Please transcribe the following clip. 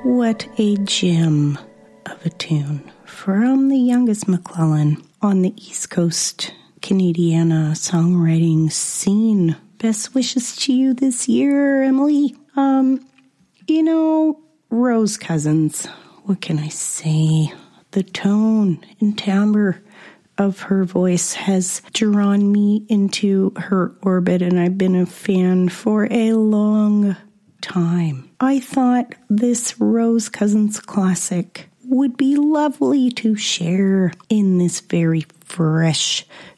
What a gem of a tune from the youngest McClellan on the East Coast Canadiana songwriting scene. Best wishes to you this year, Emily. Rose Cousins, what can I say? The tone and timbre of her voice has drawn me into her orbit, and I've been a fan for a long time. I thought this Rose Cousins classic would be lovely to share in this very fresh